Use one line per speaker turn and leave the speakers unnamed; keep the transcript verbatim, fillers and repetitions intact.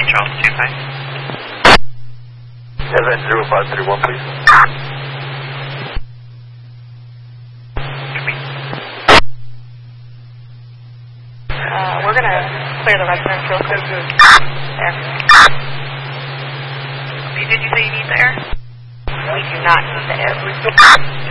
Charles two five.
Event zero five three one, please.
Uh, we're going to clear the residence real quick. There.
Did you say you need the air?
We do not need the air.